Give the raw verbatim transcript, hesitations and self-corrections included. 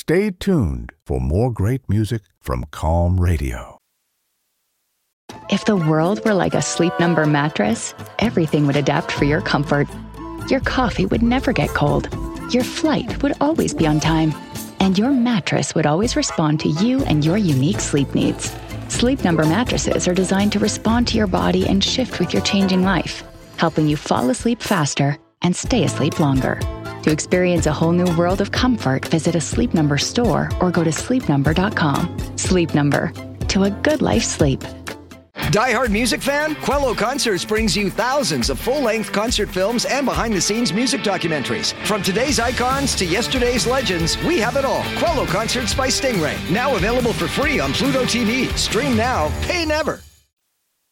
Stay tuned for more great music from Calm Radio. If the world were like a Sleep Number mattress, everything would adapt for your comfort. Your coffee would never get cold. Your flight would always be on time. And your mattress would always respond to you and your unique sleep needs. Sleep Number mattresses are designed to respond to your body and shift with your changing life, helping you fall asleep faster and stay asleep longer. To experience a whole new world of comfort, visit a Sleep Number store or go to sleep number dot com. Sleep Number. To a good life sleep. Die-hard music fan? Quello Concerts brings you thousands of full-length concert films and behind-the-scenes music documentaries. From today's icons to yesterday's legends, we have it all. Quello Concerts by Stingray. Now available for free on Pluto T V. Stream now, pay never.